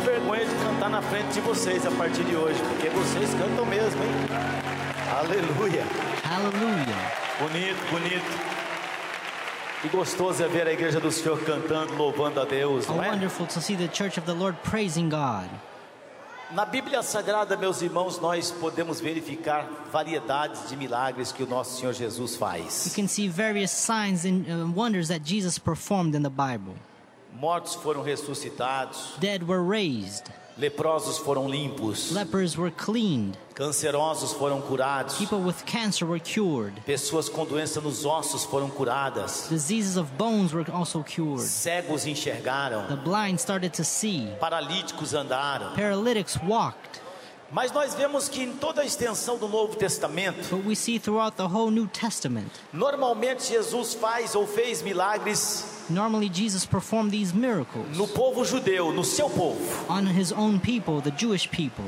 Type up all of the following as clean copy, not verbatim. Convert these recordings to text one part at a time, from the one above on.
vergonha de cantar na frente de vocês a partir de hoje, porque vocês cantam mesmo, hein? Aleluia. Hallelujah. Bonito, bonito. E gostoso é ver a igreja do Senhor cantando, louvando a Deus, How não é? wonderful to see the church of the Lord praising God. Na Bíblia Sagrada, meus irmãos, nós podemos verificar variedades de milagres que o nosso Senhor Jesus You faz. can see various signs and wonders that Jesus performed in the Bible. Mortos foram ressuscitados, Dead were raised. leprosos foram limpos, Lepers were cleaned. cancerosos foram curados, People with cancer were cured. pessoas com doença nos ossos foram curadas, Diseases of bones were also cured. cegos enxergaram, The blind started to see. paralíticos andaram. Paralytics walked. Mas nós vemos que em toda a extensão do Novo Testamento, But we see throughout the whole New Testament, normalmente Jesus faz ou fez milagres normally Jesus performed these miracles no povo judeu, no seu povo. on his own people, the Jewish people.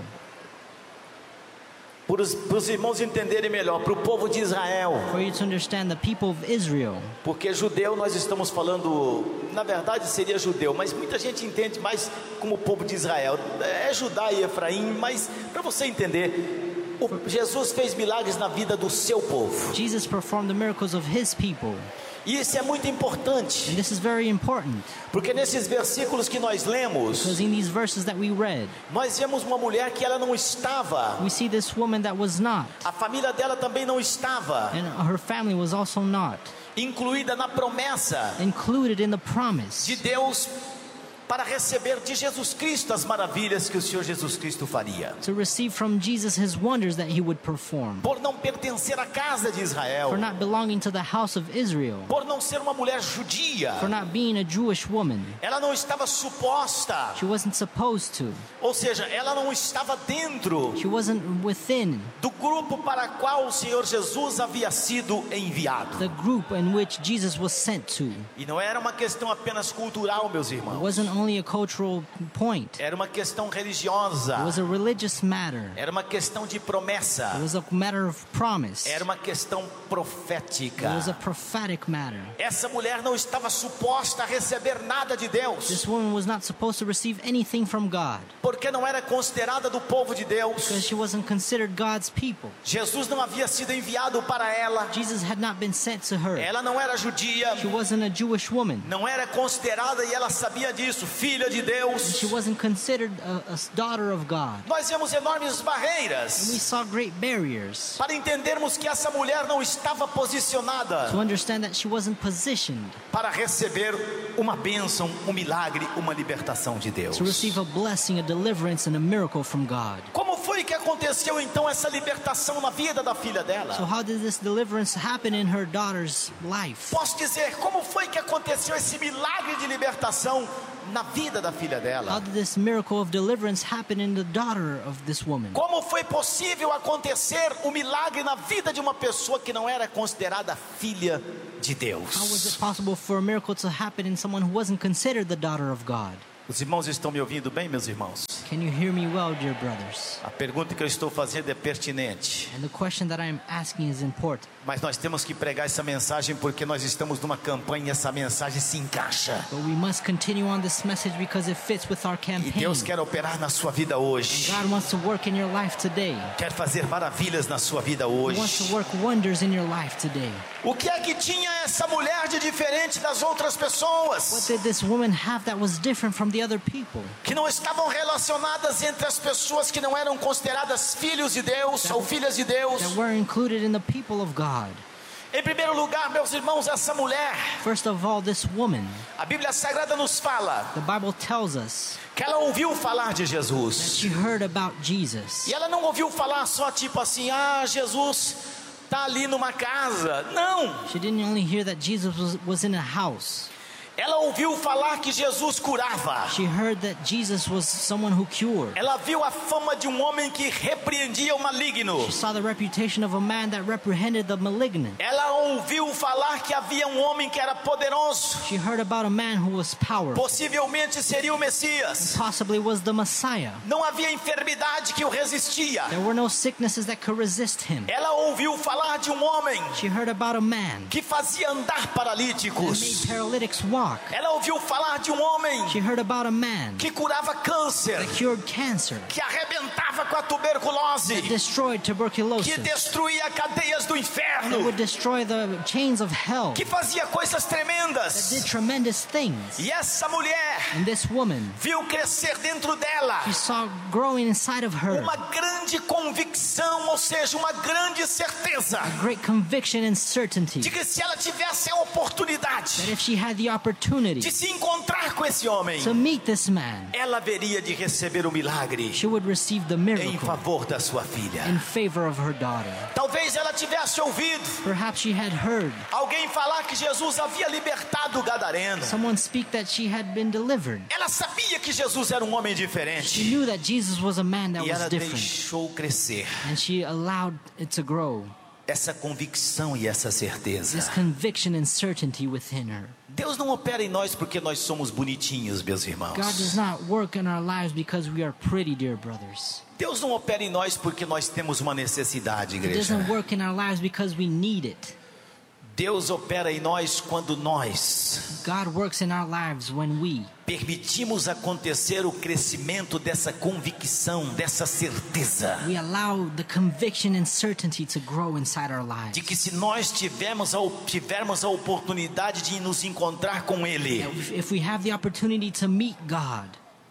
Para os irmãos entenderem melhor, para o povo de Israel, For you to understand the people of Israel. porque judeu nós estamos falando, na verdade seria judeu, mas muita gente entende mais como o povo de Israel, é Judá e Efraim, mas para você entender, Jesus fez milagres na vida do seu povo, Jesus performed the miracles of his people. e isso é muito importante, And this is very important porque nesses versículos que nós lemos, because in these verses that we read, nós vemos uma mulher que ela não estava, we see this woman that was not, a família dela também não estava and her family was also not incluída na promessa included in the promise de Deus para receber de Jesus Cristo as maravilhas que o Senhor Jesus Cristo faria. to receive from Jesus his wonders that he would perform. Por não pertencer à casa de Israel, For not belonging to the house of Israel, por não ser uma mulher judia, for not being a Jewish woman, ela não estava suposta, she wasn't supposed to. ou seja, ela não estava dentro She wasn't within do grupo para qual o Senhor Jesus havia sido enviado. the group in which Jesus was sent to. E não era uma questão apenas cultural, meus It irmãos. wasn't only a cultural point. Era uma questão religiosa. It was a religious matter. Era uma questão de promessa. It was a matter of promise. Era uma questão profética. It was a prophetic matter. Essa mulher não estava suposta a receber nada de Deus, This woman was not supposed to receive anything from God porque não era considerada do povo de Deus. because she wasn't considered God's people. Jesus não havia sido enviado para ela. Jesus had not been sent to her. Ela não era judia, She wasn't a Jewish woman. não era considerada, e ela sabia disso, filha de Deus. She wasn't considered a daughter of God. Nós vemos enormes And we barreiras saw great barriers para entendermos que essa mulher não estava posicionada to understand that she wasn't positioned para receber uma bênção, um milagre, uma libertação de Deus. to receive a blessing, a deliverance, and a miracle from God. Como foi que aconteceu então essa libertação na vida da filha So dela? how did this deliverance happen in her daughter's life? Posso dizer, como foi que aconteceu esse milagre de libertação na vida da filha How dela? did this miracle of deliverance happen in the daughter of this woman? Como foi possível acontecer o milagre na vida de uma pessoa que não era considerada filha de How was Deus? it possible for a miracle to happen in someone who wasn't considered the daughter of God? Os irmãos estão me ouvindo bem, meus irmãos? Can you hear me well, dear brothers? A pergunta que eu estou fazendo é pertinente, And the question that I am asking is important. mas nós temos que pregar essa mensagem porque nós estamos numa campanha e essa mensagem se encaixa. But we must continue on this message because it fits with our E campaign. Deus quer operar na sua vida hoje. God wants to work in your life today. Quer fazer maravilhas na sua vida He wants hoje. to work wonders in your life today. O que é que tinha essa mulher de diferente das outras What pessoas did this woman have that was different from the other people? que não estavam relacionadas entre as pessoas que não eram consideradas filhos de Deus ou filhas de Deus? That were included in the people of God. Em primeiro lugar, meus irmãos, essa mulher, First of all, this woman, a Bíblia Sagrada nos fala the Bible tells us que ela ouviu falar de Jesus. she heard about Jesus. E ela não ouviu falar só tipo assim, Jesus está ali numa casa. Não, She didn't only hear that Jesus was in a house. ela ouviu falar que Jesus curava. She heard that Jesus was someone who cured. Ela viu a fama de um homem que repreendia o maligno. She saw the reputation of a man that reprehended the malignant. Ela ouviu falar que havia um homem que era poderoso, She heard about a man who was powerful, possivelmente seria o Messias. possibly was the Messiah. Não havia enfermidade que o resistia. There were no sicknesses that could resist him. Ela ouviu falar de um homem She heard about a man que fazia andar that paralíticos. made paralytics walk. Ela ouviu falar de um homem She heard about a man que curava câncer, that cured cancer, que arrebentava com a tuberculose, destroyed que tuberculosis, destruía cadeias do that inferno, would destroy the chains of hell, que fazia coisas that did tremendas. tremendous things. E essa mulher And this woman, viu crescer dentro dela she saw growing inside of her uma grande convicção, ou seja, uma grande certeza great conviction and certainty de que se ela tivesse a oportunidade that if she had the opportunity de se encontrar com esse homem, to meet this man, ela veria de receber o milagre she would receive the em miracle favor da sua filha. in favor of her daughter. Talvez ela tivesse ouvido Perhaps she had heard alguém falar que Jesus havia libertado o gadareno. someone speak that she had been delivered. Ela sabia que Jesus era um homem She diferente knew that Jesus was a man that e was ela different, deixou crescer and she allowed it to grow, essa convicção e essa this certeza. conviction and certainty within her. Deus não opera em nós porque nós somos bonitinhos, meus irmãos. God does not work in our lives because we are pretty, dear brothers. Deus não opera em nós porque nós temos uma necessidade, He igreja. doesn't work in our lives because we need it. Deus opera em nós quando nós God works in our lives when we permitimos acontecer o crescimento dessa convicção, dessa certeza. allow the conviction and certainty to grow inside our lives. De que se nós tivermos a oportunidade de nos encontrar com Ele, If we have the opportunity to meet God,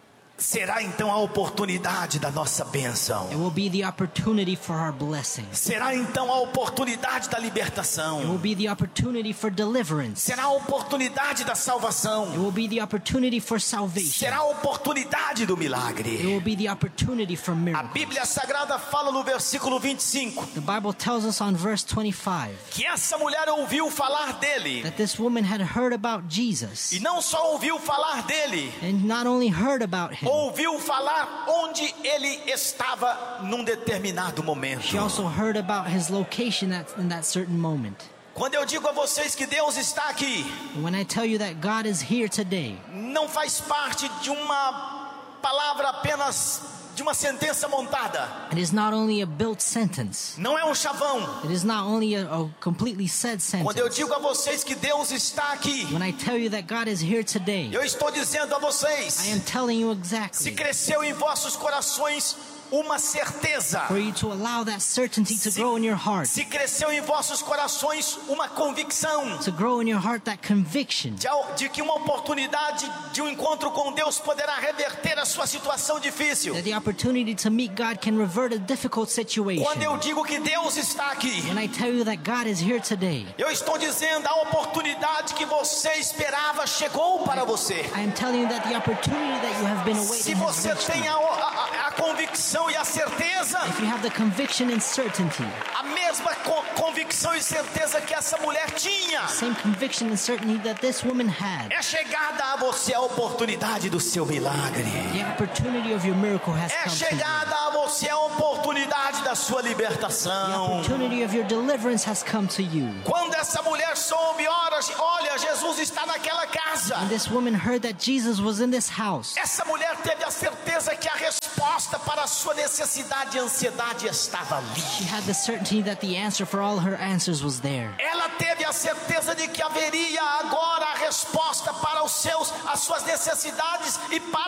será então a oportunidade da nossa bênção. it will be the opportunity for our blessing. Será então a oportunidade da It will libertação. be the opportunity for deliverance. Será a oportunidade da It salvação. will be the opportunity for salvation. Será a oportunidade do It milagre. will be the opportunity for A miracles. Bíblia Sagrada fala no versículo 25 The Bible tells us on verse 25 que essa mulher ouviu falar dele. that this woman had heard about Jesus, E não só ouviu falar dele, and not only heard about him, ouviu falar onde ele estava num determinado momento. she also heard about his location in that certain moment. Quando eu digo a vocês que Deus está aqui, When I tell you that God is here today, não faz parte de uma palavra apenas de uma sentença montada. it is not only a built sentence. Não é um chavão. It is not only a completely said Quando eu sentence. digo a vocês que Deus está aqui, When I tell you that God is here today, eu estou dizendo a I vocês, am telling you se exactly cresceu em vossos corações uma certeza, for you to allow that certainty to grow in your heart, se cresceu em vossos corações uma convicção to grow in your heart that conviction de que uma oportunidade de um encontro com Deus poderá reverter a sua situação difícil. that the opportunity to meet God can revert a difficult situation. Quando eu digo que Deus está aqui, When I tell you that God is here today, eu estou dizendo a oportunidade que você esperava chegou para você. I am telling you that the opportunity that you have been Se awaiting has você reached tem you. a convicção e a certeza, If you have the conviction and certainty, a mesma convicção e certeza que essa mulher tinha, same conviction and certainty that this woman had, é chegada a você a oportunidade do seu milagre. the opportunity of your miracle has É come to you. chegada a você a oportunidade da sua The libertação. opportunity of your deliverance has come to you. Quando essa mulher soube, olha, Jesus está naquela casa. And this woman heard that Jesus was in this house. Essa mulher teve a certeza que a resposta para a sua necessidade e ansiedade estava ali. She had the certainty that the answer for all her answers was there. Ela teve a certeza de que haveria agora a resposta para as suas necessidades e para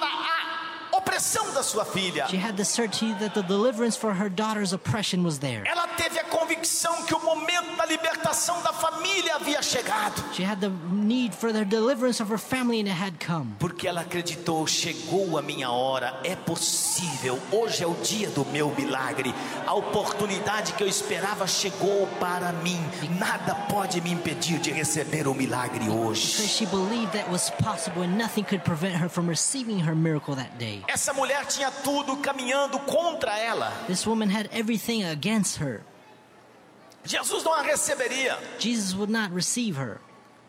a opressão da sua filha. She had the certainty that the deliverance for her daughter's oppression was there. Ela teve a convicção que o momento da libertação da família havia chegado. She had the need for the deliverance of her family, and it had come. Porque ela acreditou, chegou a minha hora, é possível, hoje é o dia do meu milagre. A oportunidade que eu esperava chegou para mim. Nada pode me impedir de receber o milagre Because hoje. she believed that was possible and nothing could prevent her from receiving her miracle that day. Essa mulher tinha tudo caminhando contra ela. This woman had everything against her. Jesus não a receberia. Jesus would not receive her.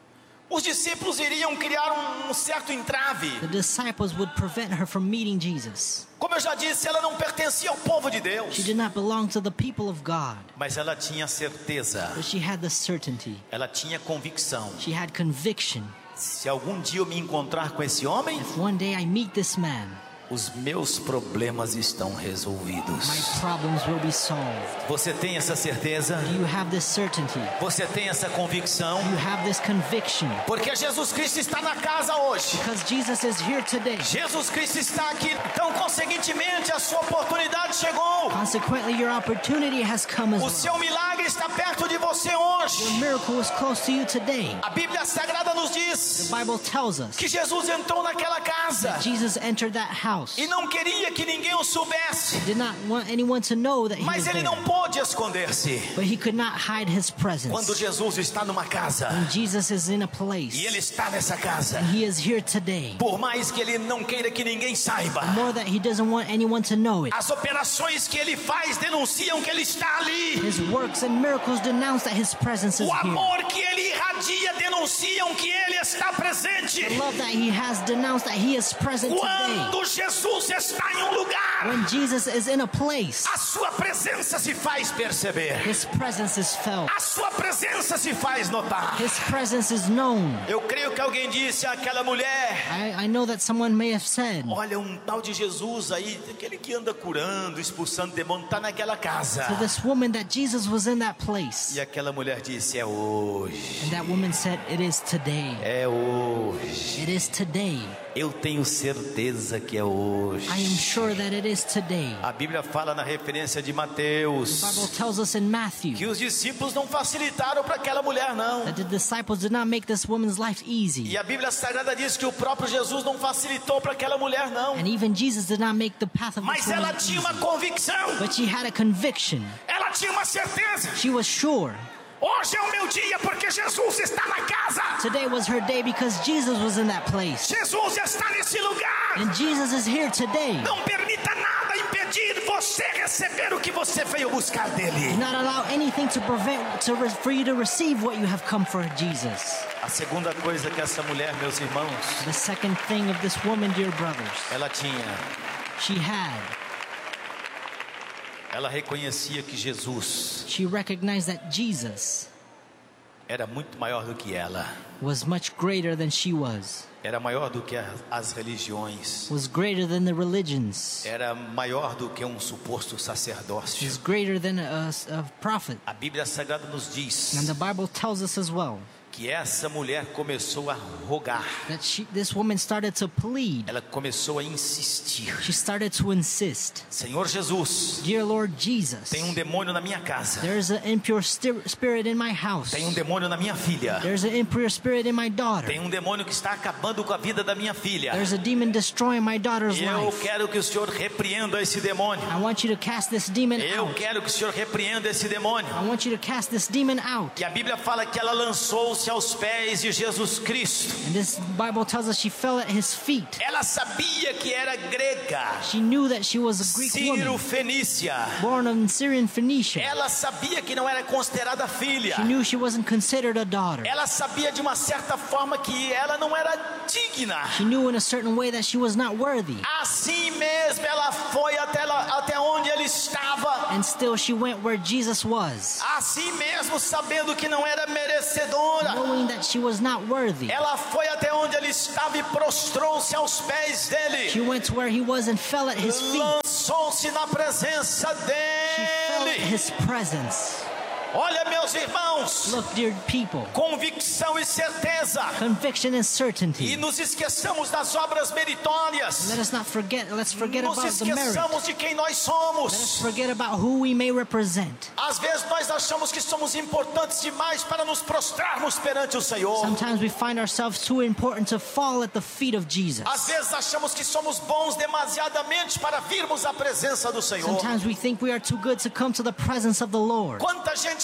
Os discípulos iriam criar um certo entrave. The disciples would prevent her from meeting Jesus. Como eu já disse, ela não pertencia ao povo de Deus. She did not belong to the people of God, Mas ela tinha certeza. but she had the certainty. Ela tinha convicção. She had conviction. Se algum dia eu me encontrar com esse homem, If one day I meet this man, os meus problemas estão resolvidos. my problems will be solved. Você tem essa certeza? Do you have this certainty? Você tem essa convicção? Do you have this conviction? Porque Jesus Cristo está na casa hoje. Because Jesus is here today. Jesus Cristo está aqui. Então, consequentemente, a sua oportunidade chegou. Consequently, your opportunity has come as O well. seu milagre está perto de você Your hoje. miracle is close to you today. A Bíblia Sagrada nos diz The Bible tells us que Jesus entrou naquela casa Jesus entered that house. e não queria que ninguém o soubesse. Did not want anyone to know that he was Mas ele there. não pôde esconder-se. But he could not hide his presence. Quando Jesus está numa casa When Jesus is in a e place, ele está nessa casa, he is here today. por mais que ele não queira que ninguém saiba, More that he doesn't want anyone to know it. as operações que ele faz denunciam que ele está ali. His works and miracles denounce that his presence is O here. amor que ele irradia denunciam que ele está presente. The love that he has denounced that he is present today. Quando Jesus está em um lugar, When Jesus is in a place, a sua presença se faz perceber. his presence is felt. A sua presença se faz notar. His presence is known. Eu creio que alguém disse àquela mulher: I know that someone may have said, olha, um tal de Jesus aí, aquele que anda curando, expulsando demônio, está naquela casa. to this woman that Jesus was in that place. E aquela mulher disse: é hoje. And that woman said, it is today. É hoje. It is today. Eu tenho certeza que é hoje. I am sure that it is today. A Bíblia fala na referência de The Bible Mateus tells us in Matthew que os discípulos não facilitaram para aquela mulher, não. that the disciples did not make this woman's life easy. E a Bíblia Sagrada diz que o próprio Jesus não facilitou para aquela mulher, não. And even Jesus did not make the path of this Mas ela woman tinha easy. uma convicção. But she had a conviction. Ela tinha uma certeza. She was sure. Hoje é o meu dia porque Jesus está na casa. Today was her day because Jesus was in that place. Jesus está nesse lugar. And Jesus is here today. Não permita nada impedir você receber o que você veio buscar dele. Do not allow anything to prevent for you to receive what you have come for, Jesus. A segunda coisa que essa mulher, meus irmãos, The second thing of this woman, dear brothers, ela tinha, ela reconhecia que Jesus she recognized that Jesus era muito maior do que ela. was much greater than she was Era maior do que as religiões. greater than the religions, Era maior do que um suposto sacerdócio. was greater than a prophet. A Bíblia Sagrada nos diz And the Bible tells us as well que essa mulher começou a rogar. that this woman started to plead. Ela começou a insistir. She started to insist, Senhor Jesus, dear Lord Jesus, tem demônio na minha casa. there's an impure spirit in my house. Tem demônio na minha filha. There's an impure spirit in my daughter. Tem demônio que está acabando com a vida da minha filha. There's a demon destroying my daughter's Eu life. quero que o Senhor repreenda esse demônio. I want you to cast this demon Eu out. quero que o Senhor repreenda esse demônio. I want you to cast this demon out. E a Bíblia fala que ela lançou-se aos pés de Jesus Cristo. And this Bible tells us she fell at his feet. Ela sabia que era grega, She knew that she was a Greek Ciro woman, Fenícia. born in Syrian Phoenicia. Ela sabia que não era considerada filha. She knew she wasn't considered a daughter. Ela sabia de uma certa forma que ela não era digna. She knew in a certain way that she was not worthy. Assim mesmo ela foi até onde ele estava. And still she went where Jesus was, Assim mesmo sabendo que não era merecedora. knowing that she was not worthy. Ela foi até onde ele estava e prostrou-se aos pés She dele. went to where he was and fell at his feet. Lançou-se na presença She felt dele. his presence. Olha, meus irmãos, Look, dear people, convicção e certeza. conviction and E certainty. nos esqueçamos das obras meritórias. Let's forget Nos about the merit. esqueçamos de quem nós Let's somos. forget about who we may represent. Às vezes nós achamos que somos importantes demais para nos prostrarmos perante o Senhor. Sometimes we find ourselves too important to fall at the feet of Jesus. Às vezes achamos que somos bons demasiadamente para virmos à presença do Senhor. Sometimes we think we are too good to come to the presence of the Lord. Quanta gente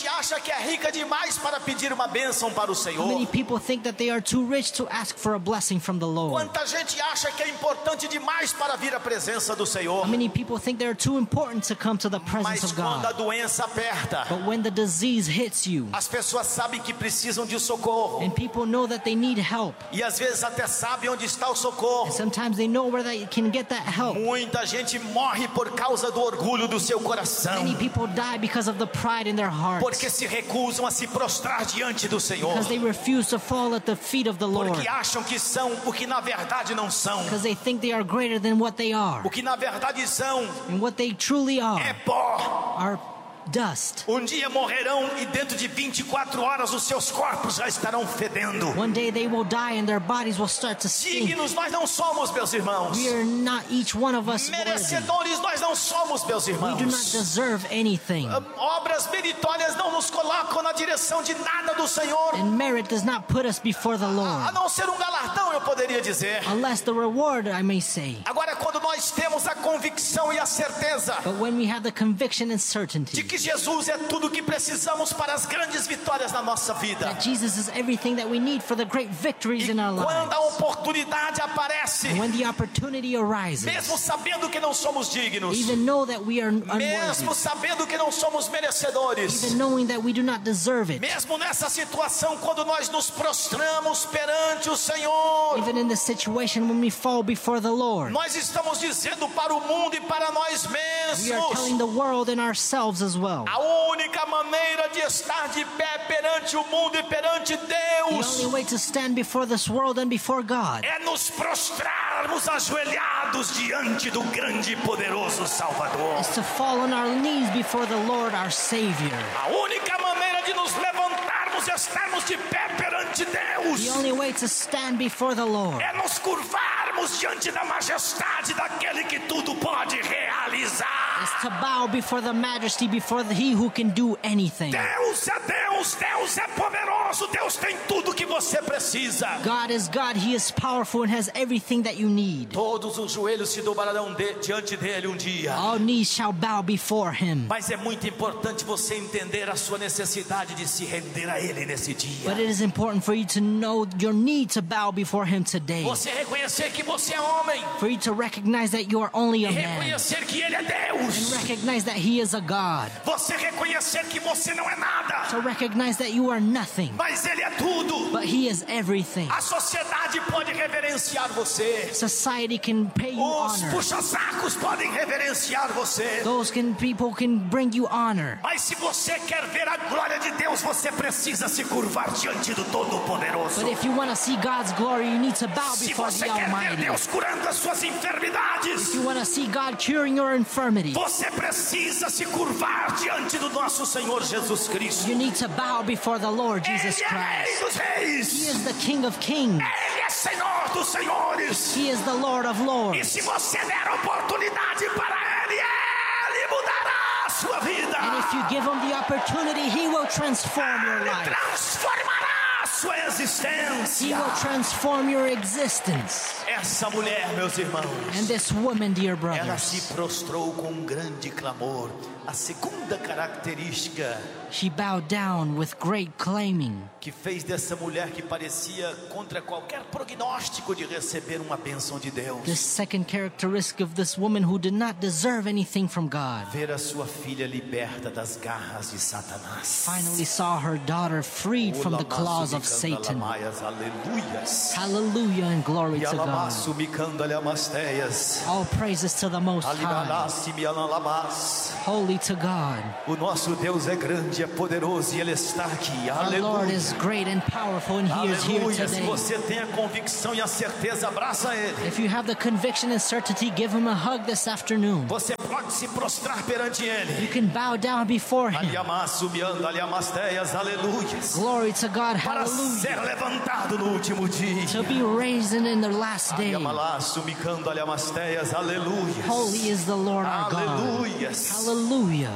gente acha que é rica demais para pedir uma bênção para o How Senhor? many people think that they are too rich to ask for a blessing from the Lord? Quanta gente acha que é importante demais para vir à presença do Senhor? How many people think they're too important to come to the presence Mas of quando a God? doença aperta, But when the disease hits you, as pessoas sabem que precisam de socorro. and people know that they need help, E às vezes até sabem onde está o socorro. sometimes they know where they can get that help. Muita gente morre por causa do orgulho do seu coração, Many people die because of the pride in their hearts, porque se recusam a se prostrar diante do Senhor, because they refuse to fall at the feet of the Lord, porque acham que são o que na verdade não são. because they think they are greater than what they are. O que na verdade são And what they truly é are pó. dust. Um dia morrerão e dentro de 24 horas os seus corpos já estarão fedendo. One day they will die and their bodies will start to stink. Dignos nós não somos, meus irmãos. We are not, each one of us, worthy. Merecedores nós não somos, meus We do not irmãos. deserve anything. Obras meritórias não nos colocam na direção de nada do Senhor, And merit does not put us before the a Lord, não ser um galardão, eu poderia dizer. unless the reward, I may say. Agora, quando nós temos a convicção e a certeza But when we have the conviction and de certainty que Jesus é tudo o que precisamos para as grandes vitórias na nossa vida, that Jesus is everything that we need for the great victories e in our quando a lives, oportunidade aparece, and when the opportunity arises, mesmo sabendo que não somos dignos, even know that we are unworthy, mesmo sabendo que não somos merecedores, even knowing that we do not deserve it, mesmo nessa situação, quando nós nos prostramos perante o Senhor, even in the situation when we fall before the Lord, nós estamos dizendo para o mundo e para nós we are telling mesmos: the world and ourselves as well. a única maneira de estar de pé perante o mundo e perante The Deus only way to stand before this world and before God é nos prostrarmos ajoelhados diante do grande e poderoso Salvador. is to fall on our knees before the Lord, our Savior. A única maneira de nos levantarmos e estarmos de pé perante Deus The only way to stand before the Lord é nos curvarmos diante da majestade daquele que tudo pode realizar. is to bow before the majesty, before He who can do anything. Deus é Deus, Deus é poderoso, Deus tem tudo que você precisa. God is God, He is powerful and has everything that you need. Todos os joelhos se dobrarão diante dele um dia. All knees shall bow before Him. Mas é muito importante você entender a sua necessidade de se render a ele nesse dia. But it is important for you to know your need to bow before Him today. Você reconhecer que você é homem, For you to recognize that you are only a e man. reconhecer que ele é And Deus. recognize that He is a God. Você reconhecer que você não é nada, To recognize that you are nothing, mas ele é tudo. but He is everything. A sociedade pode reverenciar você. Society can pay you Os honor. puxa-sacos podem reverenciar você. People can bring you honor. Mas se você quer ver a glória de Deus, você precisa se curvar diante do Todo-Poderoso. But if you want to see God's glory, you need to bow Se before você the quer ver Almighty. Deus curando as suas enfermidades, If you want to see God curing your infirmity, você precisa se curvar diante do nosso Senhor Jesus Cristo. you need to bow before the Lord Ele Jesus é Rei Christ. dos He Reis. is the King of Kings. Ele é Senhor dos Senhores. He is the Lord of E Lords. se você der oportunidade para Ele, Ele mudará a sua vida. And if you give Him the opportunity, He will transform your Ele life. transformará a sua He existência. will transform your existence. Essa mulher, meus irmãos, And this woman, dear ela se brothers, prostrou com um grande clamor. A segunda característica she bowed down with great claiming. que fez dessa mulher que parecia contra qualquer prognóstico de receber uma bênção de Deus, The second characteristic of this woman who did not deserve anything from God ver a sua filha liberta das garras de Satanás. finally saw her daughter freed from the claws of Satan. Aleluias. Hallelujah and glory E to God. alamaço me candale amasteias. All praises to the Most High. Alibalassi me alalabás. Holy to God. O nosso Deus é grande, é poderoso e Ele está aqui. Our Lord Aleluia. is great and powerful and He is here Aleluia. Se today. você tem a convicção e a certeza, abraça Ele. If you have the conviction and certainty, give Him a hug this afternoon. Você pode se prostrar perante Ele. You can bow down before Him. Aliamaço me anda, aliamasteias, aleluias. Glory to God. Para Hallelujah. ser levantado no último dia. To be raised in the last day. Aliamalaço me cando, aliamasteias, aleluias. Holy is the Lord our God. Aleluias. Hallelujah.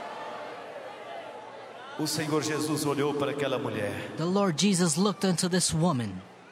O Senhor Jesus olhou para aquela mulher The Lord Jesus looked unto this woman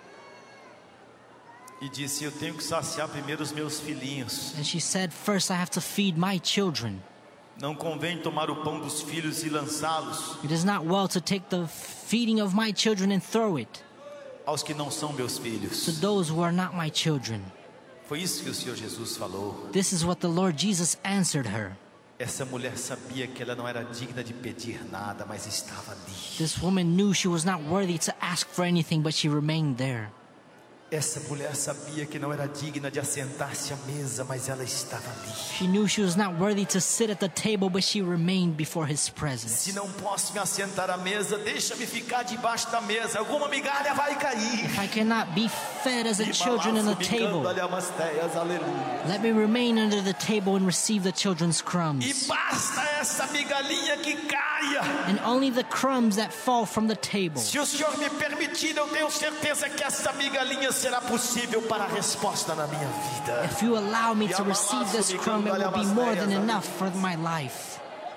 e disse: eu tenho que saciar primeiro os meus filhinhos. and she said, first I have to feed my children. Não convém tomar o pão dos filhos e lançá-los It is not well to take the feeding of my children and throw it aos que não são meus to filhos. those who are not my children. Foi isso que o Senhor Jesus falou. This is what the Lord Jesus answered her. Essa mulher sabia que ela não era digna de pedir nada, mas estava ali. This woman knew she was not worthy to ask for anything, but she remained there. Essa mulher sabia que não era digna de assentar-se à mesa, mas ela estava ali. She knew she was not worthy to sit at the table, but she remained before his presence. Se não posso me assentar à mesa, deixa-me ficar debaixo da mesa. Alguma migalha vai cair. If I cannot be fed as the children in the table, Aleluia. let me remain under the table and receive the children's E crumbs. basta essa migalhinha que caia. And only the crumbs that fall from the table. Se o Senhor me permitir, eu tenho certeza que essa migalhinha será possível para a resposta na minha vida. If you allow me to receive this crumb, it will be more than enough for my life.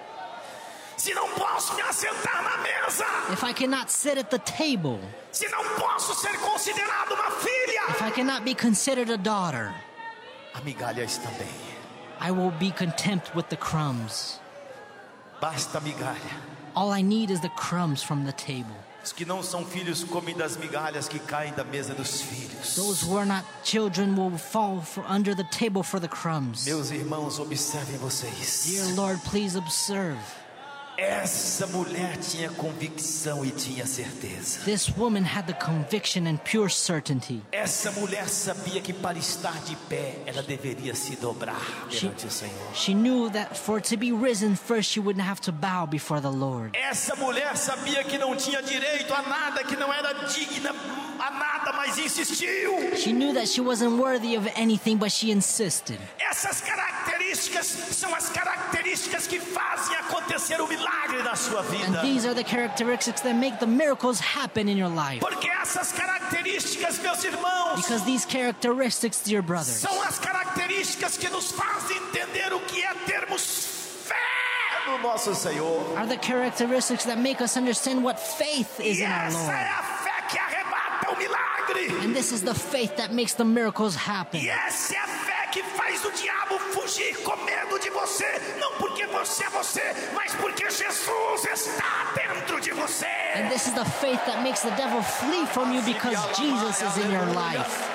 Se não posso me assentar na mesa, If I cannot sit at the table, se não posso ser considerado uma filha, if I cannot be considered a daughter, a migalha está bem. I will be content with the crumbs. Basta a migalha. All I need is the crumbs from the table. Os que não são filhos comem das migalhas que caem da mesa dos filhos. Those who are not children will fall under the table for the crumbs. Meus irmãos, observem vocês. Dear Lord, please observe. Essa mulher tinha convicção e tinha certeza. This woman had the conviction and pure certainty. Essa mulher sabia que para estar de pé, ela deveria se dobrar perante o Senhor. She knew that for to be risen, first she would have to bow before the Lord. Essa mulher sabia que não tinha direito a nada, que não era digna a nada, mas insistiu. She knew that she wasn't worthy of anything, but she insisted. Essas características são as características que fazem acontecer o milagre na sua And vida. these are the characteristics that make the miracles happen in your life. Porque essas características, meus irmãos, Because these characteristics, dear brothers, são as características que nos fazem entender o que é termos fé no nosso Senhor. are the characteristics that make us understand what faith is E in our essa Lord. é a fé que arrebata o milagre. And this is the faith that makes the miracles happen. E essa é a fé que faz o diabo fugir com medo de você. Não porque você é você, mas porque Jesus está dentro de você. And this is the faith that makes the devil flee from you because Jesus is in your life.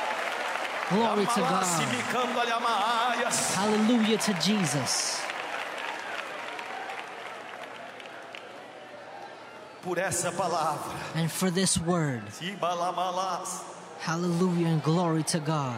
Glory to God. Hallelujah to Jesus. Por essa palavra. And for this word, hallelujah and glory to God.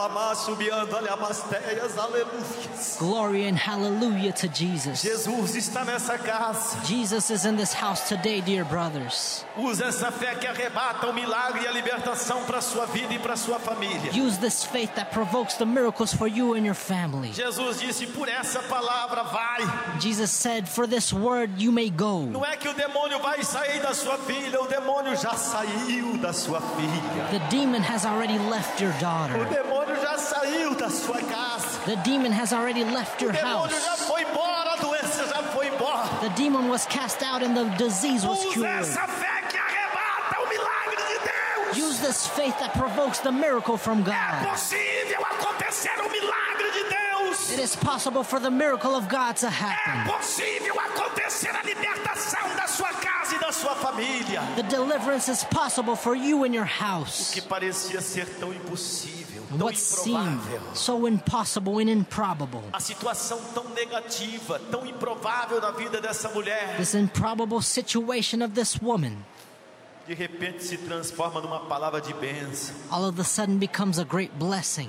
Glory and hallelujah to Jesus. Jesus está nessa casa. Jesus is in this house today, dear brothers. Usa essa fé que arrebata o milagre e a libertação para a sua vida e para a sua família. Use this faith that provokes the miracles for you and your family. Jesus disse, por essa palavra vai. Jesus said, for this word you may go. Não é que o demônio vai sair da sua filha, o demônio já saiu da sua filha. The demon has already left your O daughter. demônio já saiu da sua casa. The demon has already left O your demônio já house. foi embora, a doença já foi embora. The demon was cast out and the disease was Usa cured. essa fé que arrebata o milagre de Deus. Use this faith that provokes the miracle from É God. possível acontecer o milagre de Deus. It is possible for the miracle of God to É happen. possível acontecer a libertação da sua casa e da sua família. The deliverance is possible for you and your O house. que parecia ser tão impossível, tão What seemed improvável. so impossible and improbable. A situação tão negativa, tão improvável na vida dessa mulher, This improbable situation of this woman de repente se transforma numa palavra de bênção. all of a sudden becomes a great blessing.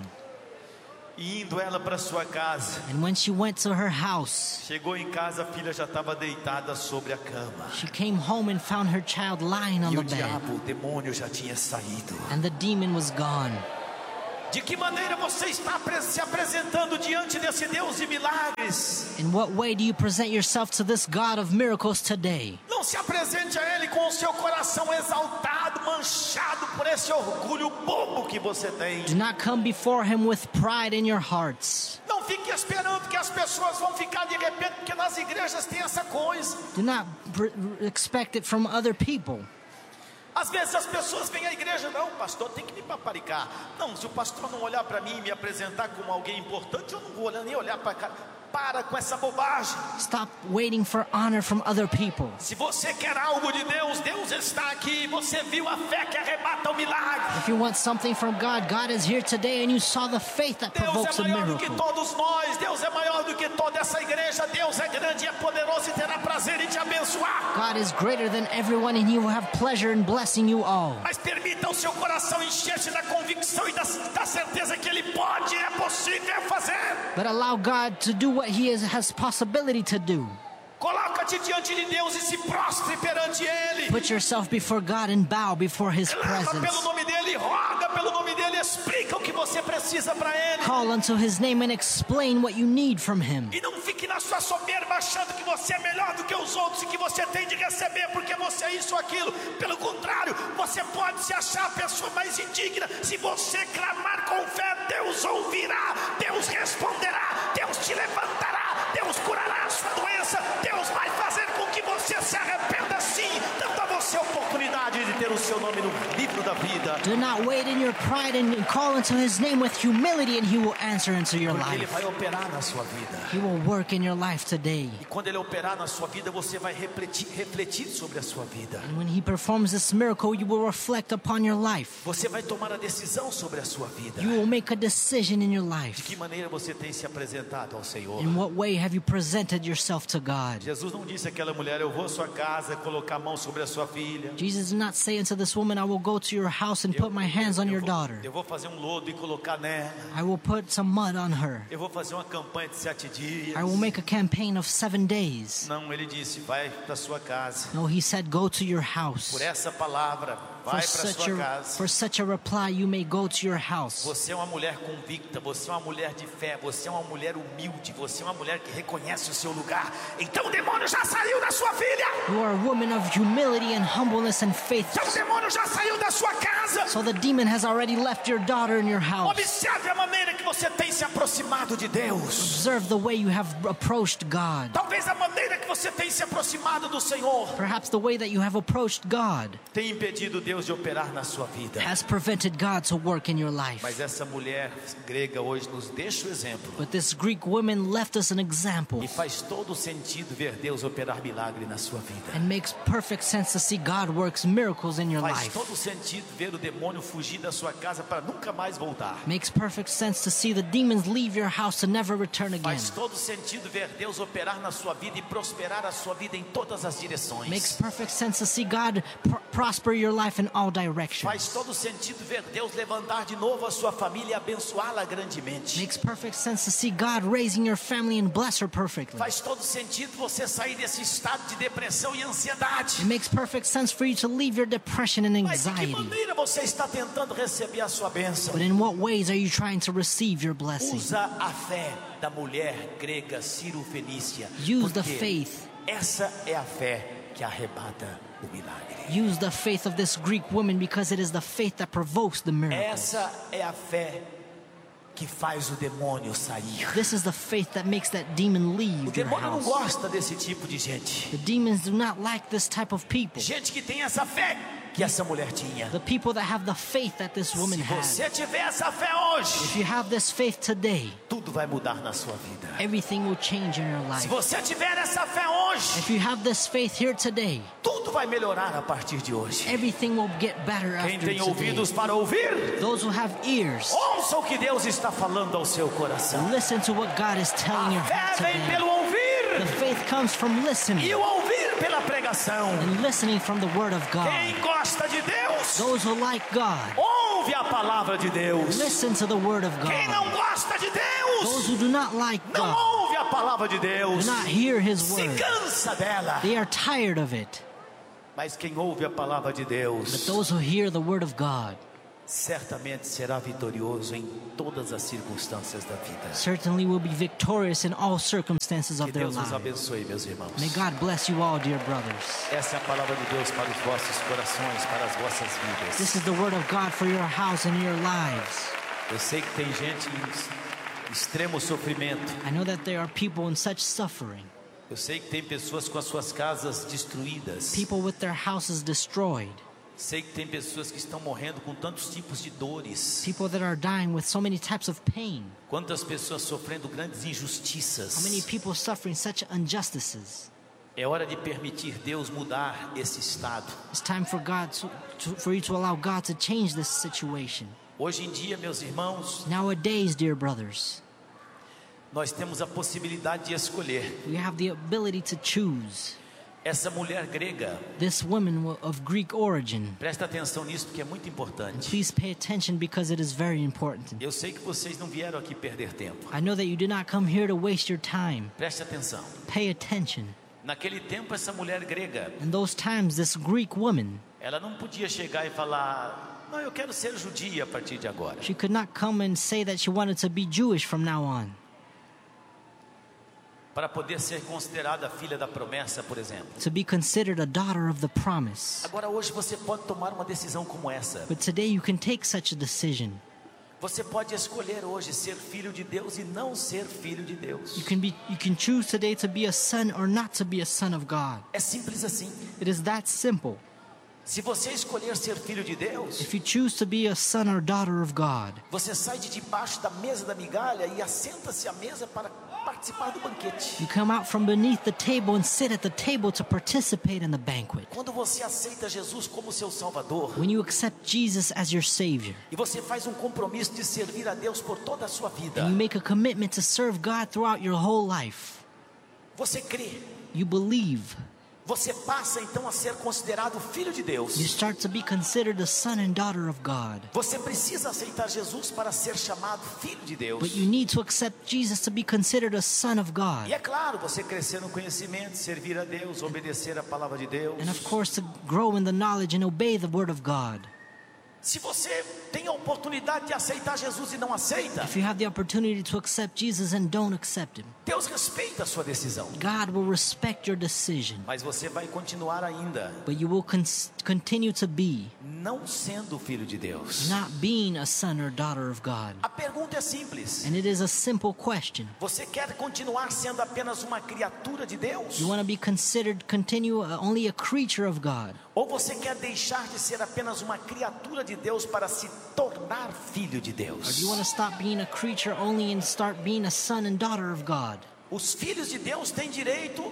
E indo ela para sua casa, And when she went to her house, chegou em casa, a filha já estava deitada sobre a cama. she came home and found her child lying on E the o bed. diabo, o demônio já tinha saído. And the demon was gone. De que maneira você está se apresentando diante desse Deus de milagres? In what way do you present yourself to this God of miracles today? Não se apresente a Ele com o seu coração exaltado, manchado por esse orgulho bobo que você tem. Do not come before him with pride in your hearts. Não fique esperando que as pessoas vão ficar de repente, porque nas igrejas tem essa coisa. Do not expect it from other people. Às vezes as pessoas vêm à igreja, não, pastor, tem que me paparicar. Não, se o pastor não olhar para mim e me apresentar como alguém importante, eu não vou nem olhar para cá. Para com essa bobagem. Stop waiting for honor from other people. Se você quer algo de Deus, Deus está aqui. Você viu a fé que arrebata o milagre. If you want something from God, God is here today and you saw the faith that Deus provokes é a maior do que miracle. todos nós. Deus é maior do que toda essa igreja. Deus é grande e é poderoso e terá prazer em te abençoar. God is greater than everyone and He will have pleasure in blessing you all. Mas permita o seu coração encher-se da convicção e da certeza que Ele pode e é possível fazer. But allow God to do what He has possibility to do. Coloca-te diante de Deus e se prostre perante Ele. Put yourself before God and bow before His Clama pelo presence. nome dEle, roga pelo nome dEle, explica o que você precisa para Ele. Call unto His name and explain what you need from Him. E não fique na sua soberba achando que você é melhor do que os outros e que você tem de receber porque você é isso ou aquilo. Pelo contrário, você pode se achar a pessoa mais indigna. Se você clamar com fé, Deus ouvirá, Deus responderá, Deus te levantará, Deus curará a sua doença, Deus vai fazer com que você se arrependa sim, dando a você a oportunidade de ter o seu nome no livro da vida. Do not wait in your pride and call unto His name with humility and He will answer into your Porque Ele life. vai operar na sua vida. He will work in your life today. E quando Ele operar na sua vida, você vai refletir sobre a sua vida. And when He performs this miracle, you will reflect upon your life. Você vai tomar a decisão sobre a sua vida. You will make a decision in your De life. que maneira você tem se apresentado ao Senhor? In what way have you presented yourself to God? Jesus não disse àquela mulher: eu vou à sua casa colocar a mão sobre a sua filha. Jesus did not say unto this woman, I will go to your house and put my hands on your daughter. Eu vou fazer um lodo e colocar nela. I will put some mud on her. Eu vou fazer uma campanha de 7 dias. I will make a campaign of 7 days. Não, ele disse: vai para sua casa. No, He said, go to your house. Por essa palavra, vai para sua casa. For such a reply, you may go to your house. Você é uma mulher convicta, você é uma mulher de fé, você é uma mulher humilde, você é uma mulher que reconhece o seu lugar. Então o demônio já saiu da sua filha. You are a woman of humility and humbleness and faith. Então o demônio já saiu da sua casa. So the demon has already left your daughter in your house. Observe a maneira que você tem se aproximado de Deus. Observe the way you have approached God. Talvez a maneira que você tem se aproximado do Senhor Perhaps the way that you have approached God tem impedido Deus de operar na sua vida. has prevented God to work in your life. Mas essa mulher grega hoje nos deixa o exemplo. But this Greek woman left us an example. E faz todo sentido ver Deus operar milagre na sua vida. It makes perfect sense to see God works miracles in your Faz life. todo sentido ver o demônio fugir da sua casa para nunca mais voltar. Makes perfect sense to see the demons leave your house to never return again. Faz todo sentido ver Deus operar na sua vida e prosperar a sua vida em todas as direções. Makes perfect sense to see God prosper your life in all directions. Faz todo sentido ver Deus levantar de novo a sua família e abençoá-la grandemente. Makes perfect sense to see God raising your family and bless her perfectly. Faz todo sentido você sair desse estado de depressão e ansiedade. It makes perfect sense for you to leave your depression and Mas de que anxiety. maneira você está tentando receber a sua bênção? But in what ways are you trying to receive your blessing? Usa a fé da mulher grega Ciro-Fenícia. Use the Porque faith. essa é a fé que arrebata o milagre. Use the faith of this Greek woman because it is the faith that provokes the miracle. Essa é a fé que faz o demônio sair. This is the faith that makes that demon O leave your demônio não house. gosta desse tipo de gente. The demons do not like this type of people. Gente que tem essa fé que essa mulher tinha. The people that have the faith that this woman Se had. você tiver essa fé hoje, If you have this faith today, tudo vai mudar na sua vida. everything will change in your Se life. você tiver essa fé hoje, If you have this faith here today, tudo vai melhorar a partir de hoje. everything will get better Quem after tem today. ouvidos para ouvir, Those who have ears, ouça o que Deus está falando ao seu coração. listen to what God is telling your A fé heart vem today. pelo ouvir The faith comes from listening e o ouvir pela pregação. and listening from the word of God. Quem gosta de Deus, Those who like God, ouve a palavra de Deus. listen to the word of Quem não God. gosta de Those Deus, who do not like não God, ouve a palavra de do Deus. not hear His Se word. cansa dela. They are tired of it. Mas quem ouve a palavra de But Deus, those who hear the word of God certamente será vitorioso em todas as circunstâncias da vida. certainly will be victorious in all circumstances Que of their Deus os lives. abençoe, meus irmãos. May God bless you all, dear brothers. Essa é a palavra de Deus para os vossos corações, para as vossas This vidas. is the word of God for your house and your lives. Eu sei que tem gente em extremo sofrimento. I know that there are people in such suffering, Eu sei que tem pessoas com as suas casas destruídas. people with their houses destroyed. Sei que tem pessoas que estão morrendo com tantos tipos de dores. People that are dying with so many types of pain. Quantas pessoas sofrendo grandes How injustiças. many people suffering such injustices. É hora de permitir Deus mudar esse estado. It's time for for you to allow God to change this situation. Hoje em dia, meus irmãos, Nowadays, dear brothers, nós temos a possibilidade de escolher. we have the ability to choose. Essa mulher grega, This woman of Greek origin. presta atenção nisso porque é muito importante. Please pay attention because it is very important. Eu sei que vocês não vieram aqui perder tempo. I know that you did not come here to waste your time. Preste atenção. Pay attention. Naquele tempo, essa mulher grega, In those times, this Greek woman, ela não podia chegar e falar: não, eu quero ser judia a partir de agora. she could not come and say that she wanted to be Jewish from now on. Para poder ser considerada filha da promessa, por exemplo. To be considered a daughter of the promise. Agora hoje você pode tomar uma decisão como essa. But today you can take such a decision. Você pode escolher hoje ser filho de Deus e não ser filho de Deus. You can choose today to be a son or not to be a son of God. É simples assim. It is that simple. Se você escolher ser filho de Deus, If you choose to be a son or daughter of God, você sai de debaixo da mesa da migalha e assenta-se à mesa para participar do banquete. you come out from beneath the table and sit at the table to participate in the banquet. Quando você aceita Jesus como seu Salvador, When you accept Jesus as your Savior, e você faz um compromisso de servir a Deus por toda a sua vida, and you make a commitment to serve God throughout your whole life, você crê, you believe, você passa então a ser considerado filho de Deus. you start to be considered a son and daughter of God. Você precisa aceitar Jesus para ser chamado filho de Deus. But you need to accept Jesus to be considered a son of God. E é claro, você crescer no conhecimento, servir a Deus, obedecer a palavra de Deus. And of course, to grow in the knowledge and obey the word of God. Se você tem a oportunidade de aceitar Jesus e não aceita, If you have the opportunity to accept Jesus and don't accept Him, Deus respeita a sua decisão. God will respect your decision. Mas você vai continuar ainda But you will continue to be não sendo filho de Deus. not being a son or daughter of God. A pergunta é simples. And it is a simple question. Você quer continuar sendo apenas uma criatura de Deus? You want to be continue only a creature of God? Ou você quer deixar de ser apenas uma criatura de Deus para se tornar filho de Or do Deus? you want to stop being a creature only and start being a son and daughter of God? Os filhos de Deus têm direito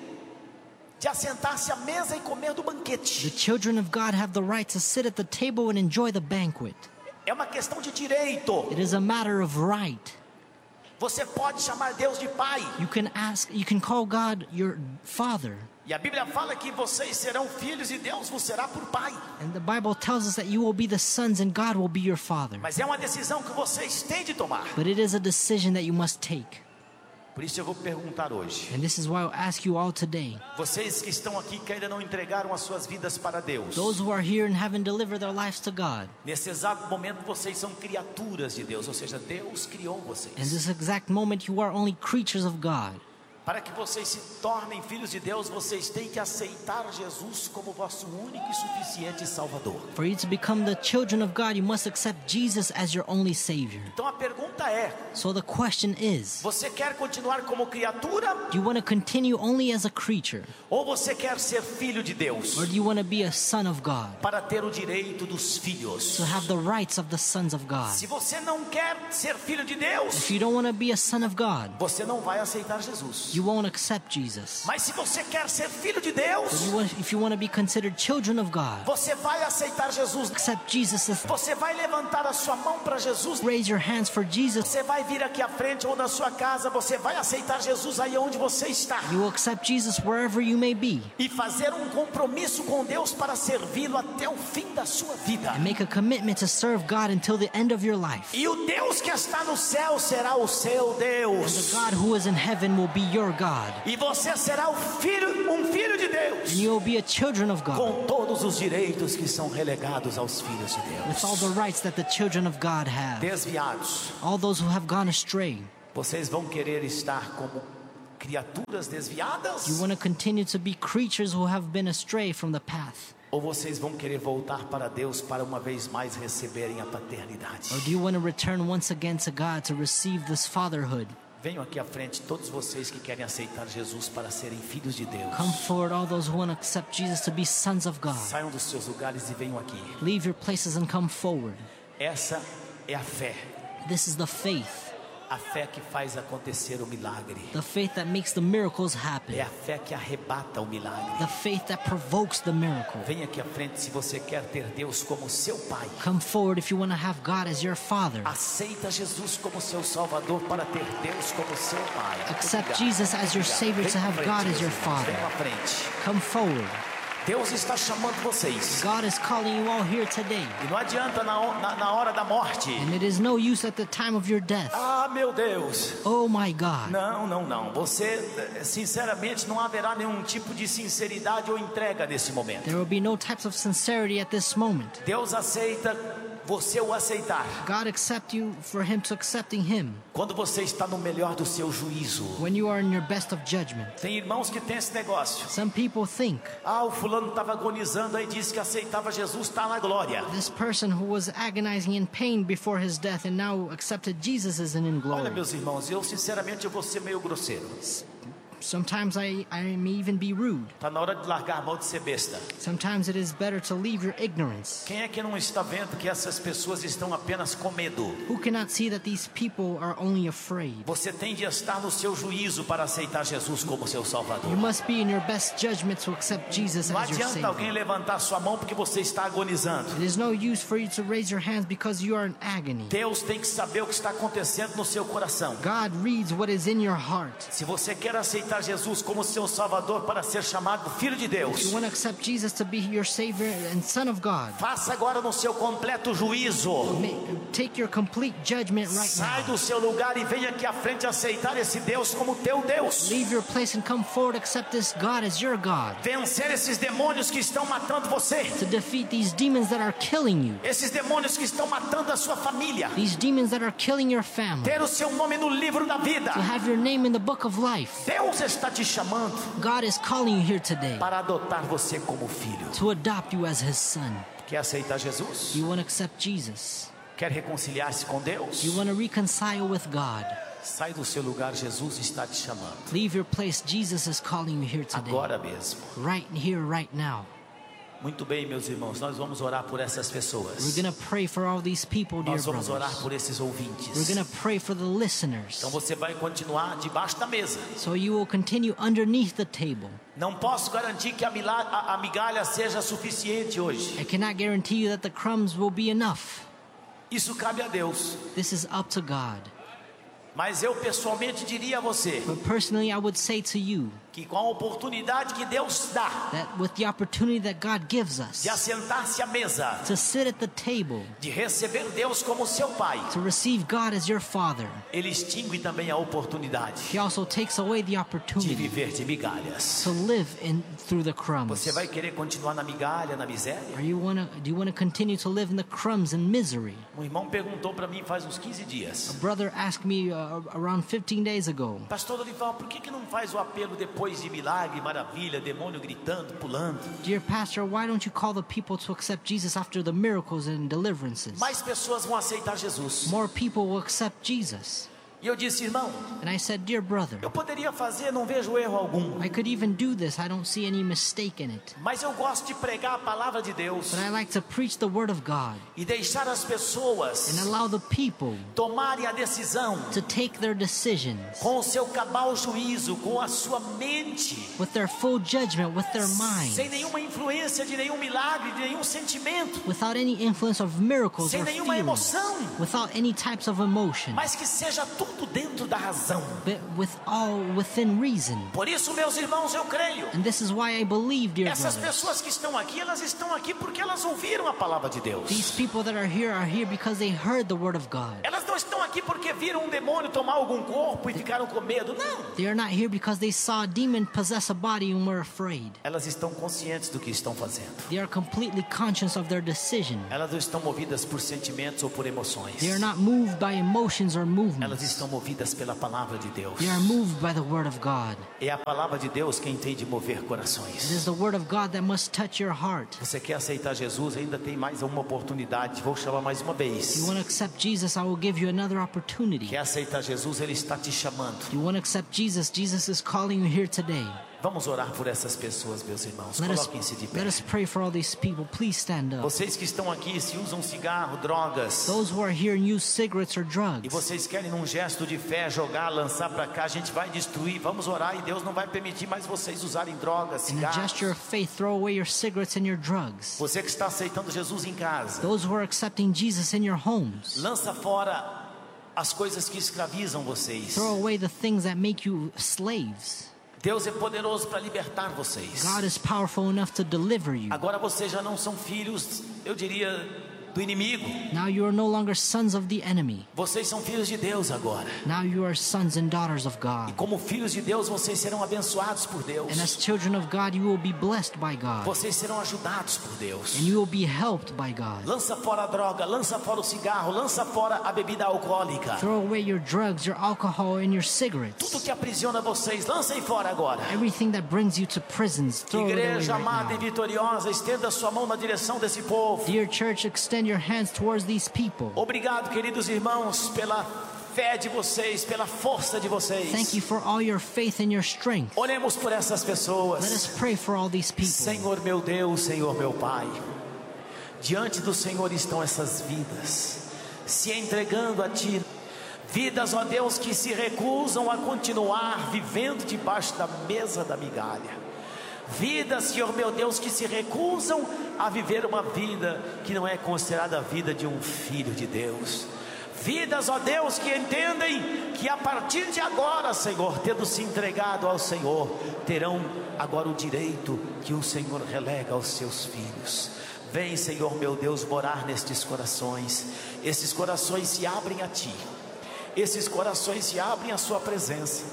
de assentar-se à mesa e comer do The banquete. children of God have the right to sit at the table and enjoy the banquet. É uma questão de direito. It is a matter of right. Você pode chamar Deus de Pai. You can call God your Father. E a Bíblia fala que vocês serão filhos e Deus vos será por Pai. And the Bible tells us that you will be the sons and God will be your Father. Mas é uma decisão que vocês têm de tomar. But it is a decision that you must take. Por isso eu vou perguntar hoje. And this is why I'll ask you all today. Vocês que estão aqui que ainda não entregaram as suas vidas para Deus. Those who are here and haven't delivered their lives to God. Nesse exato momento vocês são criaturas de Deus. Ou seja, Deus criou In vocês. this exact moment you are only creatures of God. Para que vocês se tornem filhos de Deus, vocês têm que aceitar Jesus como vosso único e suficiente Salvador. For you to become the children of God, you must accept Jesus as your only Savior. Então a pergunta é: So the question is, você quer continuar como criatura do you want to continue only as a creature? ou você quer ser filho de Deus Or do you want to be a son of God? para ter o direito dos filhos? To have the rights of the sons of God. Se você não quer ser filho de Deus, If you don't want to be a son of God, você não vai aceitar Jesus. you won't accept Jesus. Mas se você quer ser filho de Deus, If you want to be considered children of God, você vai aceitar Jesus. accept Jesus. Você vai levantar a sua mão para Jesus. Raise your hands for Jesus. Você vai vir aqui à frente ou na sua casa, você vai aceitar Jesus aí onde você está. You will accept Jesus wherever you may be. E fazer um compromisso com Deus para servi-lo até o fim da sua vida. And make a commitment to serve God until the end of your life. E o Deus que está no céu será o seu And Deus. the God who is in heaven will be your God. E você será um filho de Deus. And you will be a children of God. Com todos os direitos que são relegados aos filhos de With all Deus. the rights that the children of God have. Desviados. All those who have gone astray. Vocês vão querer estar como criaturas desviadas? You want to continue to be creatures who have been astray from the path? Ou vocês vão querer voltar para Deus para uma vez mais receberem a paternidade? Or do you want to return once again to God to receive this fatherhood? Venham aqui à frente todos vocês que querem aceitar Jesus para serem filhos de Deus. Come forward, all those who want to accept Jesus to be sons of God. Saiam dos seus lugares e venham aqui. Leave your places and come forward. Essa é a fé. This is the faith. A fé que faz acontecer o milagre. The faith that makes the miracles happen. É a fé que arrebata o milagre. The faith that provokes the miracle. Venha aqui à frente se você quer ter Deus como seu Pai. Come forward if you want to have God as your Father. Aceita Jesus como seu Salvador para ter Deus como seu Pai. Accept Jesus as your Savior to have God as your Father. Venham à frente. Come forward. Deus está chamando vocês. God is calling you all here today. E não adianta na hora da morte. And it is no use at the time of your death. Ah, meu Deus. Oh my God. Não. Você, sinceramente, não haverá nenhum tipo de sinceridade ou entrega nesse momento. There will be no types of sincerity at this moment. Deus aceita você o aceitar. God accept you for Him to accepting Him. Quando você está no melhor do seu juízo. When you are in your best of judgment. Tem irmãos que têm esse negócio. Some people think. Ah, o fulano estava agonizando aí disse que aceitava Jesus, está na glória. This person who was agonizing in pain before his death and now accepted Jesus as in glory. Olha, meus irmãos, eu sinceramente vou ser meio grosseiro. Sometimes I may even be rude. Está na hora de largar a mão de ser besta. Sometimes it is better to leave your ignorance. Quem é que não está vendo que essas pessoas estão apenas com medo? Who cannot see that these people are only afraid? Você tem de estar no seu juízo para aceitar Jesus como seu Salvador. You must be in your best judgment to accept Jesus Não as your adianta alguém Savior. levantar sua mão porque você está agonizando. It is no use for you to raise your hands because you are in agony. Deus tem que saber o que está acontecendo no seu coração. God reads what is in your heart. Se você quer aceitar Jesus como seu Salvador para ser chamado Filho de Deus, You want to accept Jesus to be your Savior and Son of God. faça agora no seu completo juízo. Take your complete judgment right Sai now. do seu lugar e venha aqui à frente aceitar esse Deus como teu Deus. Leave your place and come forward, accept this God as your God. Vencer esses demônios que estão matando você. To defeat these demons that are killing you. Esses demônios que estão matando a sua família. These demons that are killing your family. Ter o seu nome no livro da vida. To have your name in the book of life. Deus está te chamando God is calling you here today para adotar você como filho. to adopt you as His son. Quer aceitar Jesus? You want to accept Jesus. Quer reconciliar-se com Deus? You want to reconcile with God. Sai do seu lugar, Jesus está te chamando. Leave your place. Jesus is calling you here today. Agora mesmo. Right here, right now. Muito bem, meus irmãos, nós vamos orar por essas pessoas. We're going to pray for all these people, dear Nós vamos orar brothers. por esses ouvintes. We're going to pray for the listeners. Então você vai continuar debaixo da mesa. So you will continue underneath the table. Não posso garantir que a migalha seja suficiente hoje. I cannot guarantee you that the crumbs will be enough. Isso cabe a Deus. This is up to God. Mas eu pessoalmente diria a você But personally, I would say to you que com a oportunidade que Deus dá that with the opportunity that God gives us de assentar-se à mesa, to sit at the table, de receber Deus como seu Pai, to receive God as your Father, Ele extingue também a oportunidade He also takes away the de opportunity viver de migalhas. to live through the crumbs. Você vai querer continuar na migalha, na miséria? Do you want to continue to live in the crumbs and misery? Um irmão perguntou para mim faz uns 15 dias. A brother asked me around 15 days ago, Pastor Dorival, por que não faz o apelo depois de milagre, maravilha, demônio gritando, pulando? Dear pastor, why don't you call the people to accept Jesus after the miracles and deliverances? Mais pessoas vão aceitar Jesus. More people will accept Jesus. E eu disse, irmão, And I said, dear brother, eu poderia fazer, não vejo erro algum. I could even do this. I don't see any mistake in it. Mas eu gosto de pregar a palavra de Deus But I like to preach the word of God e deixar as pessoas and allow the people tomarem a decisão to take their decisions com o seu cabal juízo, com a sua mente, with their full judgment, with their sem mind, nenhuma influência de nenhum milagre, de nenhum sentimento, without any influence of miracles sem or nenhuma feelings, emoção, without any types of emotion, mas que seja tudo dentro da razão. but with all within reason. Por isso, meus irmãos, eu creio. And this is why I believe, dear Essas brothers, pessoas que estão aqui, elas estão aqui porque elas ouviram a palavra de Deus. these people that are here because they heard the word of God. Elas não estão aqui porque viram um demônio tomar algum corpo e ficaram com medo. Não. They are not here because they saw a demon possess a body and were afraid. Elas estão conscientes do que estão fazendo. They are completely conscious of their decision. Elas não estão movidas por sentimentos ou por emoções. They are not moved by emotions or Elas movements. são movidas pela palavra de Deus. They are moved by the word of God. É a palavra de Deus quem tem de mover It corações. is the word of God that must touch your heart. Você quer aceitar Jesus? Ainda tem mais uma oportunidade. Vou chamar mais uma If vez. you want to accept Jesus, I will give you another opportunity. Quer aceitar Jesus? Ele está te chamando. If you want to accept Jesus, Jesus is calling you here today. Vamos orar por essas pessoas, meus irmãos. Let us Coloquem-se de pé. let us pray for all these people. Please stand up. Vocês que estão aqui, se usam cigarro, drogas, Those who are here and use cigarettes or e drugs, vocês querem num gesto de fé jogar, lançar para cá, a gente vai destruir. Vamos orar e Deus não vai permitir mais vocês usarem drogas, in a cigarros. gesture of faith, throw away your cigarettes and your drugs. Você que está aceitando Jesus em casa, Those who are accepting Jesus in your homes, lança fora as coisas que escravizam vocês. throw away the things that make you slaves. Deus é poderoso para libertar vocês. God is powerful enough to deliver you. Agora vocês já não são filhos, eu diria, do inimigo. Now you are no longer sons of the enemy. Vocês são filhos de Deus agora. Now you are sons and daughters of E God. como filhos de Deus, vocês serão abençoados por Deus. And as children of God, you will be blessed by God. Vocês serão ajudados por Deus. And you will be helped by God. Lança fora a droga, lança fora o cigarro, lança fora a bebida alcoólica. Throw away your drugs, your alcohol, and your cigarettes. Tudo que aprisiona vocês, lancem fora agora. Everything that brings you to prisons, throw it away Igreja right amada e now. vitoriosa, estenda sua mão na direção desse povo. Dear church, extend your hands towards these people. Obrigado, queridos irmãos, pela fé de vocês, pela força de vocês. Thank you for all your faith and your strength. Oremos por essas pessoas. Let us pray for all these people. Senhor meu Deus, Senhor meu Pai, diante do Senhor estão essas vidas, se entregando a Ti. Vidas, ó Deus, que se recusam a continuar vivendo debaixo da mesa da migalha. Vidas, Senhor meu Deus, que se recusam a viver uma vida que não é considerada a vida de um filho de Deus. Vidas, ó Deus, que entendem que a partir de agora, Senhor, tendo se entregado ao Senhor, terão agora o direito que o Senhor relega aos seus filhos. Vem, Senhor meu Deus, morar nestes corações. Esses corações se abrem a Ti. Esses corações se abrem à Sua presença.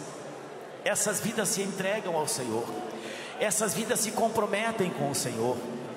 Essas vidas se entregam ao Senhor. Essas vidas se comprometem com o Senhor.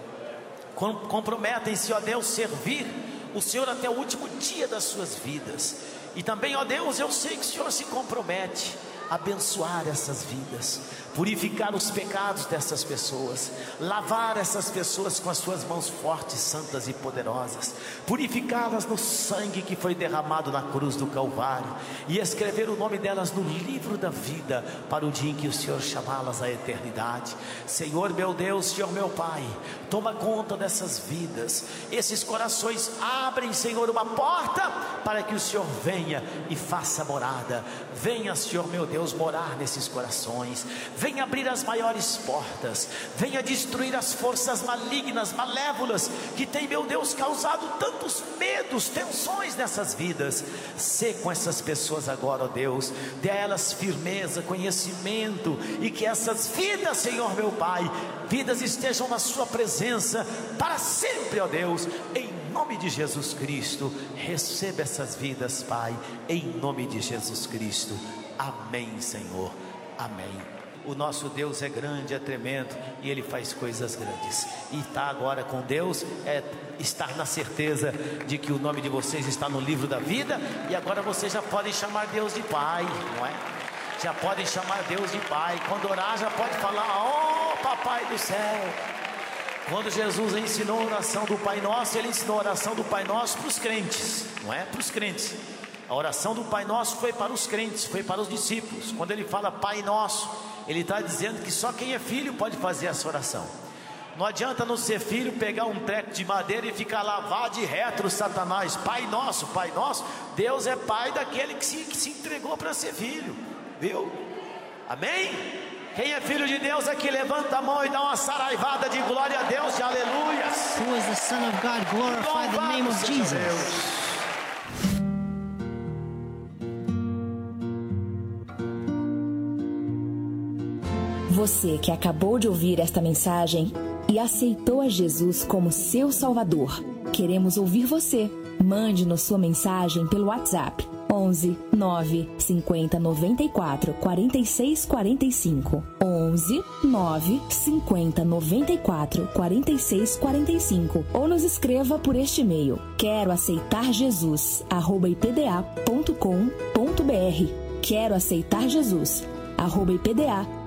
Comprometem-se, ó Deus, servir o Senhor até o último dia das suas vidas. E também, ó Deus, eu sei que o Senhor se compromete a abençoar essas vidas, purificar os pecados dessas pessoas, lavar essas pessoas com as suas mãos fortes, santas e poderosas, purificá-las no sangue que foi derramado na cruz do Calvário, e escrever o nome delas no livro da vida, para o dia em que o Senhor chamá-las à eternidade. Senhor meu Deus, Senhor meu Pai, toma conta dessas vidas. Esses corações abrem, Senhor, uma porta para que o Senhor venha e faça morada. Venha, Senhor meu Deus, morar nesses corações. Venha abrir as maiores portas. Venha destruir as forças malignas, malévolas, que tem, meu Deus, causado tantos medos, tensões nessas vidas. Sê com essas pessoas agora, ó Deus. Dê a elas firmeza, conhecimento, e que essas vidas, Senhor meu Pai, vidas estejam na sua presença para sempre, ó Deus. Em nome de Jesus Cristo, receba essas vidas, Pai, em nome de Jesus Cristo. Amém, Senhor, amém. O nosso Deus é grande, é tremendo, e Ele faz coisas grandes. E estar agora com Deus é estar na certeza de que o nome de vocês está no livro da vida. E agora vocês já podem chamar Deus de Pai, não é? Já podem chamar Deus de Pai. Quando orar já pode falar: oh Papai do céu. Quando Jesus ensinou a oração do Pai Nosso, Ele ensinou a oração do Pai Nosso para os crentes, não é? Para os crentes. A oração do Pai Nosso foi para os crentes, foi para os discípulos. Quando Ele fala Pai Nosso, Ele está dizendo que só quem é filho pode fazer essa oração. Não adianta não ser filho, pegar um treco de madeira e ficar lá, vá de retro, Satanás. Pai Nosso, Pai Nosso. Deus é Pai daquele que se entregou para ser filho, viu? Amém? Quem é filho de Deus aqui, levanta a mão e dá uma saraivada de glória a Deus, de aleluias. Who is the Son of God? Glorify the name of Jesus. Você que acabou de ouvir esta mensagem e aceitou a Jesus como seu Salvador, queremos ouvir você. Mande-nos sua mensagem pelo WhatsApp 11 9 50 94 46 45 11 9 50 94 46 45 ou nos escreva por este e-mail: quero aceitar Jesus @ipda.com.br. Quero aceitar Jesus, @IPDA.com.br.